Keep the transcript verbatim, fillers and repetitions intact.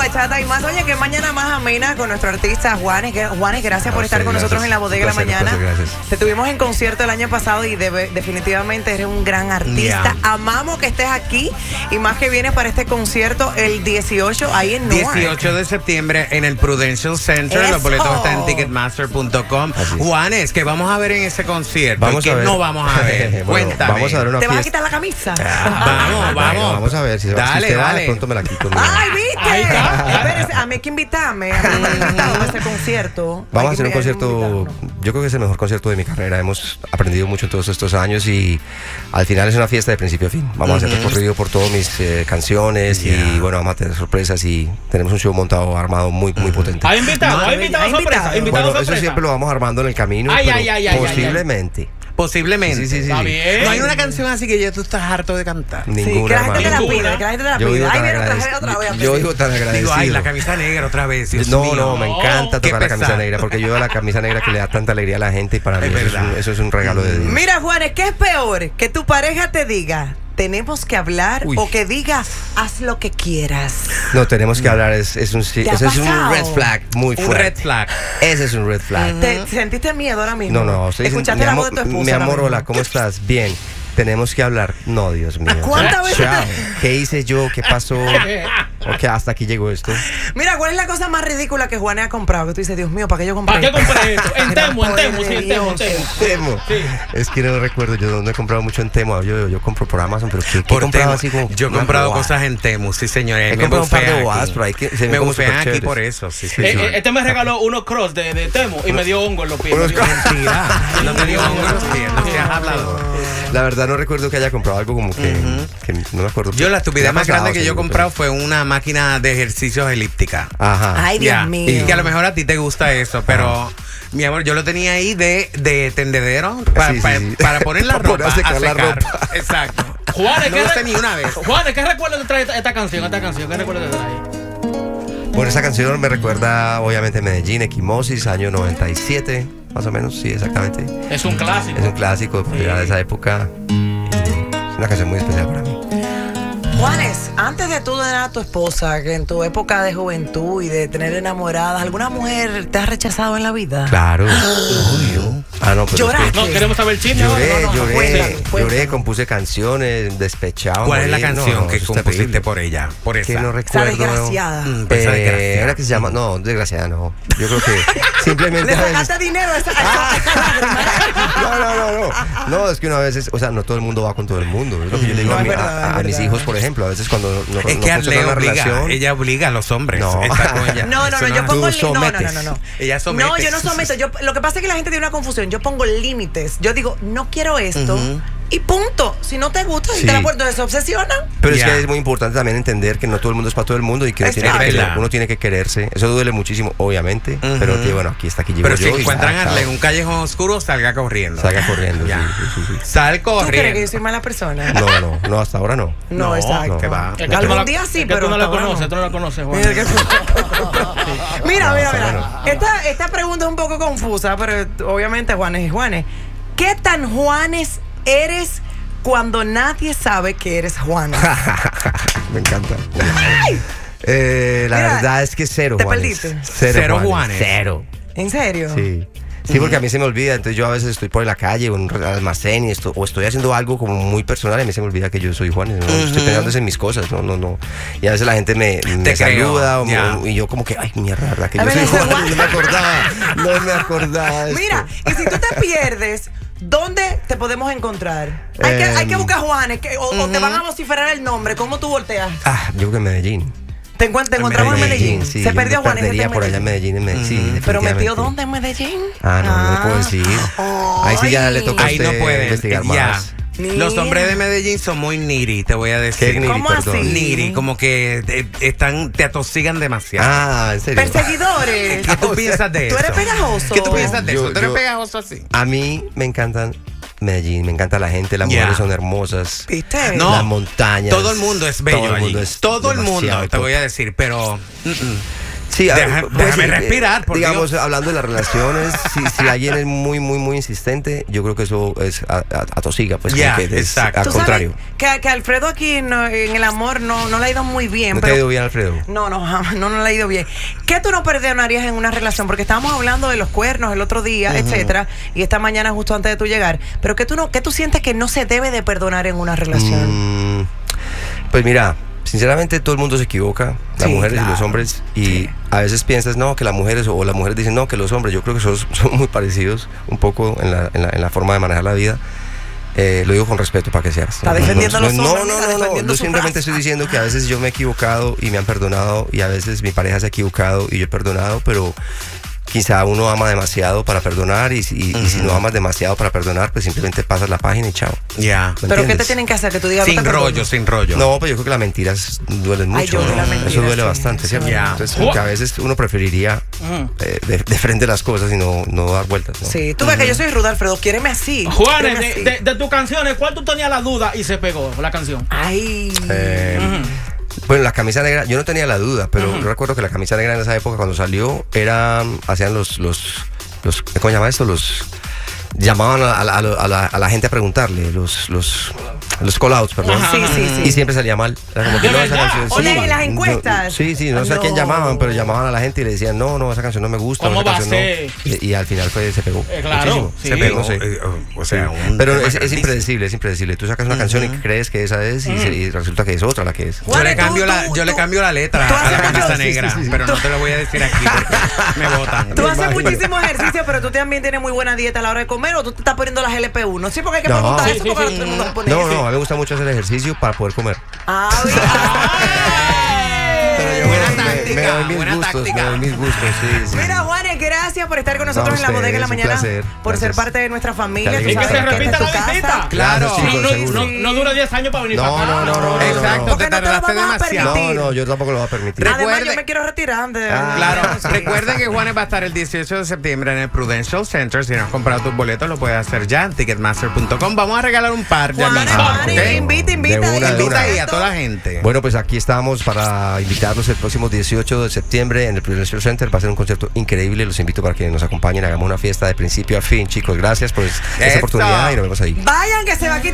bachata y más. Oye, que mañana más amena con nuestro artista Juanes. Que, Juanes, gracias por estar con gracias. nosotros en la bodega de la mañana. Gracias. Te tuvimos en concierto el año pasado y de, definitivamente eres un gran artista. Yeah. Amamos que estés aquí y más que vienes para este concierto el dieciocho ahí en Newark. dieciocho de septiembre en el Prudential Center. Eso. Los boletos están en ticketmaster punto com. Juanes, ¿qué vamos a ver en ese concierto? Vamos ¿Qué a ver. no vamos a ver? Bueno, Cuéntame. vamos a ver una ¿Te vas a fiesta. quitar la camisa? Vamos, vamos. Vamos a ver si se va Dale, si usted va, dale. de pronto me la quito. mira. ¡Ay, viste! Espérese, a mí hay que invitarme. A mí me han invitado a ese concierto. Vamos a Hay hacer un que concierto, invitarnos. yo creo que es el mejor concierto de mi carrera. Hemos aprendido mucho en todos estos años y al final es una fiesta de principio a fin. Vamos a hacer recorrido por todas mis eh, canciones Yeah. y bueno, vamos a tener sorpresas y tenemos un show montado, armado muy, muy potente. ¿Hay invitado? No, ¿Hay invitado hay sorpresa? invitado. ¿Invitado Bueno, eso sorpresa? siempre lo vamos armando en el camino, Ay, pero ay, ay, ay, ay, posiblemente. Posiblemente. Sí, sí, sí, sí. Está bien. No hay una canción así que ya tú estás harto de cantar. Sí, Ninguna, que la gente te la hermano. pide, que la gente te la Yo pide. vivo Ay, tan viene otra vez, agradecido. otra vez. a Yo pedir. vivo tan agradecido. Digo, ay, la camisa negra otra vez. Dios No, mío. no, me encanta Qué tocar la camisa pesar. negra porque yo veo la camisa negra que le da tanta alegría a la gente y para mí Es eso es, verdad. un, eso es un regalo de Dios. Mira, Juanes, ¿qué es peor? Que tu pareja te diga, tenemos que hablar, Uy. o que diga, haz lo que quieras. No, tenemos que hablar, es, es un, sí- ¿Te ha ese es un pasado? red flag muy Un fuerte. red flag. Ese es un red flag. ¿Te sentiste miedo ahora mismo? No, no, estoy diciendo, ¿Escuchaste mi la amor, voz de tu esposa? mi ahora amor, mismo? hola, ¿cómo estás? Bien. Tenemos que hablar. No, Dios mío. ¿Cuántas veces Chao. te- ¿Qué hice yo? ¿Qué pasó? Ok, hasta aquí llegó esto. Mira, ¿cuál es la cosa más ridícula que Juanes ha comprado? Que tú dices, Dios mío, ¿para qué yo compré ¿Para qué esto? compré esto? En Mira, Temu, en poder Temu, sí, de en Temu, en Dios. Temu. Temo. Sí. Es que no recuerdo, yo no he comprado mucho en Temo. Yo, yo compro por Amazon, pero ¿qué, qué he Por comprado Temu. así como? Yo he una comprado bobada? cosas en Temu, sí, señores. He Me comprado un par de bufean bobadas aquí. por ahí que se ven Me como bufean súper aquí chéveres. por eso, sí, sí. Eh, sí. eh, este me regaló unos cross de, de Temu y me dio hongo en los pies. Unos Me dio- cross. Mentira. No te digo hongo en los pies, no seas hablador. La verdad no recuerdo que haya comprado algo como que, que no me acuerdo. Yo la estupidez Me ha más pasado, grande que yo he seguro, comprado fue una máquina de ejercicios elíptica. pero- Ajá. Ay, Dios Ya. mío. Y que a lo mejor a ti te gusta eso, pero mi amor, yo lo tenía ahí de, de tendedero pa- Sí, pa- sí, sí. para poner la Para ropa. poner a secar la ropa. Exacto. Juanes, No ¿qué lo re- usé ni una vez. Juanes, ¿qué recuerdo te trae esta, esta canción? Esta canción, ¿qué recuerdo te trae? Bueno, esa canción me recuerda obviamente Medellín, Equimosis, año noventa y siete, más o menos, sí, exactamente. Es un clásico. Es un clásico pues, ya de esa época. Es una canción muy especial para mí. Juanes, antes de tú tener a tu esposa, que en tu época de juventud y de tener enamoradas, ¿alguna mujer te ha rechazado en la vida? Claro. Obvio. Ah, no, pero es Lloraste. que No, queremos saber el chisme. lloré, ahora. No, no, lloré, cuéntame, cuéntame. lloré, compuse canciones, despechado. ¿Cuál es la morir. canción No, no, que eso es compusiste terrible. por ella? Por esa. Que no Esa recuerdo. desgraciada. Mm, pues esa Eh, desgraciada. era que se llama, no, desgraciada no. Yo creo que simplemente ¿Le a veces- sacaste dinero a esa, a esa- a esa lágrima? No, no, no, no. No, es que una vez, es- o sea, no todo el mundo va con todo el mundo. Es lo que yo le digo No, a, es mi- a- verdad, a es mis verdad. hijos, por ejemplo. A veces cuando no, no, Es no que funciona le una obliga, relación. ella obliga a los hombres. No. Está con ella. No, no, Eso no, yo es- pongo Tú li- no, no, no, sometes. no, no. Ella somete. No, yo no someto. Yo, lo que pasa es que la gente tiene una confusión. Yo pongo límites. Yo digo, no quiero esto. Y punto. Si no te gusta, si Sí. te la puerto, se obsesiona. Pero Ya. es que es muy importante también entender que no todo el mundo es para todo el mundo y que uno Es tiene que, verdad. querer- uno tiene que quererse. Eso duele muchísimo, obviamente. Ujú. Pero que bueno, aquí está, aquí llego Pero yo. si y encuentran ya, a chao. en un callejón oscuro, salga corriendo. Salga corriendo. Ya. Sí, sí, sí, sí. Sal ¿Tú crees que yo corriendo. soy mala persona? No, no, no, hasta ahora no. No, No, exacto. que va. Es que tú Algún no la- día sí, es que pero tú no la hasta ahora conoces, no. tú no la conoces, Juan. Mira, que- Mira, mira, está mira. Esta, esta pregunta es un poco confusa, pero obviamente Juanes es Juanes. ¿Qué tan Juanes eres cuando nadie sabe que eres Juanes? Me encanta. Eh, la Mira, verdad es que cero te Juanes. perdiste. Cero, Cero Juanes. Juanes. Cero. ¿En serio? Sí. Sí, porque a mí se me olvida, entonces yo a veces estoy por la calle o en un almacén y esto, o estoy haciendo algo como muy personal y a mí se me olvida que yo soy Juanes, ¿no? Estoy pensando en mis cosas, no, no, no. Y a veces la gente me, me Te creo, saluda o me- ya. y yo como que, ay, mierda, ¿verdad? Que A yo ver, soy ese Juanes, Juan- no me acordaba, no me acordaba de esto. Mira, y si tú te pierdes, ¿dónde te podemos encontrar? Hay que, Em, hay que buscar Juanes, que, o, o te van a vociferar el nombre. ¿Cómo tú volteas? Ah, yo creo que en Medellín. Te, encuent- te encontramos en Medellín. sí, Se yo perdió me Juanes. perdería está por allá en Medellín, en Medellín, sí, ¿Pero definitivamente. metió dónde en Medellín? Ah, no, no le puedo decir. Ahí sí ya le toca a Ahí no usted pueden. investigar Ya. más. Los hombres de Medellín son muy niri, te voy a decir. ¿Qué niri, ¿Cómo perdón? así? Niri, como que eh, están, te atosigan demasiado. Ah, en serio. Perseguidores. ¿Qué tú piensas de ¿Tú eso? eres pegajoso? ¿Qué tú piensas de Yo- eso? ¿Tú eres yo- pegajoso así? A mí me encantan Medellín, me encanta la gente, las Ya. mujeres son hermosas. ¿Viste? No, Las montañas. todo el mundo es bello todo el allí. mundo es todo el mundo, demasiado te top. voy a decir, pero mm, mm. Sí, Sí, a- Deja- pues, déjame eh, respirar, por digamos, Dios. hablando de las relaciones, si, si alguien es muy, muy, muy insistente, yo creo que eso es a- a- atosiga, pues Ya, como que es exacto. al Tú sabes contrario. que, que Alfredo aquí no- en el amor no, no le ha ido muy bien. ¿No te pero- ha ido bien, Alfredo? No, no, jamás, no, no le ha ido bien. ¿Qué tú no perdonarías en una relación? Porque estábamos hablando de los cuernos el otro día, etcétera, y esta mañana justo antes de tu llegar. Pero ¿qué tú, no, qué tú sientes que no se debe de perdonar en una relación? Mm, pues mira, sinceramente todo el mundo se equivoca, las Sí, mujeres claro. y los hombres, y Sí. a veces piensas, no, que las mujeres, o las mujeres dicen, no, que los hombres. Yo creo que son, son muy parecidos un poco en la, en la, en la forma de manejar la vida. Eh, lo digo con respeto para que seas. Está defendiendo a los no, hombres, no, está no, no, no, defendiendo yo su simplemente raza. estoy diciendo que a veces yo me he equivocado y me han perdonado, y a veces mi pareja se ha equivocado y yo he perdonado, pero quizá uno ama demasiado para perdonar, y, si- y- y si no amas demasiado para perdonar, pues simplemente pasas la página y chao. Ya. ¿Me ¿Pero qué te entiendes? tienen que hacer? Que tú digas, Sin no te perdono. rollo, sin rollo. No, pues yo creo que las mentiras duelen Ay, mucho. yo odio ¿no? las mentiras, Eso duele sí, bastante, eso ¿cierto? duele. Entonces, como que a veces uno preferiría Ujú. eh, de, de frente las cosas y no, no dar vueltas, ¿no? Sí, tú ves que yo soy ruda, Alfredo. Quiéreme así. Juanes, quiéreme de, así. de, de tus canciones, ¿cuál tú tenías la duda y se pegó la canción? Ay. Eh, Bueno, la camisa negra, yo no tenía la duda, pero yo recuerdo que la camisa negra en esa época, cuando salió, era, hacían los, los, los ¿cómo se llama esto? Los, llamaban a, a la, a la- a la- a la gente a preguntarle, los, los, los call-outs, perdón. Sí, sí, sí. Y siempre salía mal. Era como que ¿De no, esa verdad? canción, Oye, sí. ¿en las No, encuestas? sí, sí, no sé a quién No. llamaban, pero llamaban a la gente y le decían, no, no, esa canción no me gusta. ¿Cómo esa va a canción no. ser? Y, y al final fue, se pegó. Eh, claro, Muchísimo. sí. Se pegó, sí. Eh, O sea, un Pero tema es, es grandísimo. impredecible, es impredecible. Tú sacas una canción y crees que esa es y, se- y resulta que es otra la que es. Yo Juanes, le cambio, tú- la, tú- yo le tú- cambio la letra tú a haces la mucho- camisa sí, negra, sí, sí. pero no te lo voy a decir aquí porque me botan. Tú haces Imagínate. muchísimo ejercicio, pero tú también tienes muy buena dieta a la hora de comer, o tú te estás poniendo las L P uno. Sí, porque hay que No. preguntar Sí, eso, sí, porque sí. todo el mundo se pone No, eso. no, a mí me gusta mucho hacer ejercicio para poder comer. Ah, bien. Pero yo Buena me- me- táctica, me doy mis buena gustos, táctica. me doy mis gustos, sí, sí. Mira, Juanes, gracias por estar con nosotros No, en la ustedes, bodega en la un mañana, placer. por ser Gracias. parte de nuestra familia. Qué Tú Y que alegría. sabes se que repita esta la es tu visita. casa. Claro, Gracias, No, chicos, no, seguro. no, no dura diez años para venir No, para acá. no, no, no, no. Exacto, Porque te no te lo tardaste vamos a demasiado. permitir. No, no, yo tampoco lo voy a permitir. Re- Además, Recuerde- yo me quiero retirar de... Ah. Claro, Sí. recuerden que Juanes va a estar el dieciocho de septiembre en el Prudential Center. Si no has comprado tus boletos, lo puedes hacer ya en ticketmaster punto com. Vamos a regalar un par ya Juanes, mismo, Juanes, ¿ok? invita, invita. De una, de Invita una. ahí a toda la gente. Bueno, pues aquí estamos para invitarlos el próximo dieciocho de septiembre en el Prudential Center. Va a ser un concierto increíble. Los invito para que nos acompañen. Hagamos una fiesta de principio a fin, chicos. Gracias por esa Eso. oportunidad y nos vemos ahí. Vayan, que se va a quitar.